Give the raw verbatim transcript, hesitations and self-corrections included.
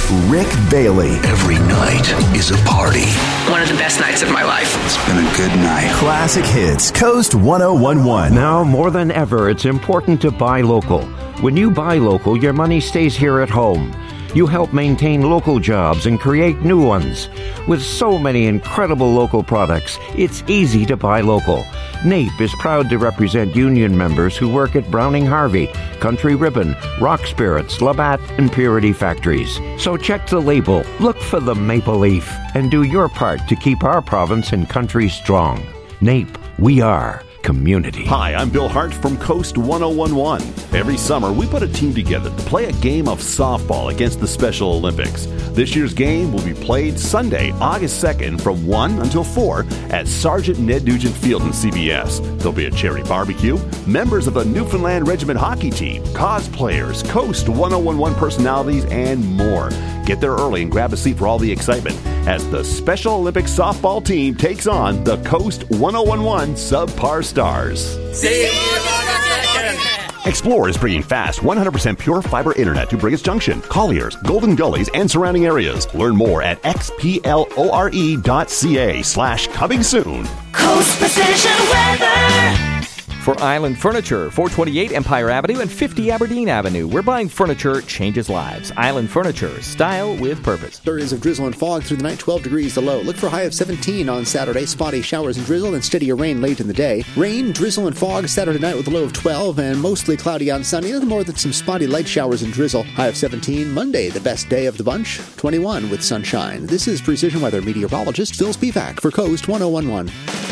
Rick Bailey. Every night is a party. One of the best nights of my life. It's been a good night. Classic Hits, Coast one oh one one. Now, more than ever, it's important to buy local. When you buy local, your money stays here at home. You help maintain local jobs and create new ones. With so many incredible local products, it's easy to buy local. NAPE is proud to represent union members who work at Browning Harvey, Country Ribbon, Rock Spirits, Labatt, and Purity Factories. So check the label, look for the maple leaf, and do your part to keep our province and country strong. NAPE, we are community. Hi, I'm Bill Hart from Coast one oh one one. Every summer, we put a team together to play a game of softball against the Special Olympics. This year's game will be played Sunday, August second from one until four at Sergeant Ned Nugent Field in C B S. There'll be a cherry barbecue, members of the Newfoundland Regiment hockey team, cosplayers, Coast one oh one one personalities, and more. Get there early and grab a seat for all the excitement as the Special Olympics softball team takes on the Coast one oh one one Subpar Stars. See you again. Explore is bringing fast one hundred percent pure fiber internet to Brigus Junction, Colliers, Golden Gullies, and surrounding areas. Learn more at xplore dot ca slash coming soon. Coast Precision Weather. For Island Furniture, four twenty-eight Empire Avenue and fifty Aberdeen Avenue. Where buying furniture changes lives. Island Furniture, style with purpose. Areas of drizzle and fog through the night, twelve degrees the low. Look for a high of seventeen on Saturday. Spotty showers and drizzle and steadier rain late in the day. Rain, drizzle, and fog Saturday night with a low of twelve and mostly cloudy on Sunday. Nothing more than some spotty light showers and drizzle. High of seventeen. Monday, the best day of the bunch, twenty-one with sunshine. This is Precision Weather meteorologist Phil Spivak for Coast one oh one one.